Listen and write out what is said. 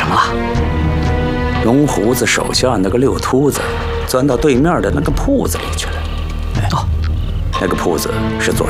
么？龙胡子手下那个六秃子钻到对面的那个铺子里去了。哎，哦，那个铺子是做